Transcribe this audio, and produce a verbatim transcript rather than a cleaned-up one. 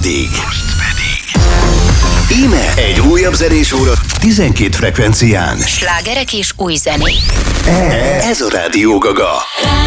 pedig... Most pedig... Íme egy újabb zenés óra tizenkét frekvencián. Slágerek és új zenék. Ez a Rádió Gaga.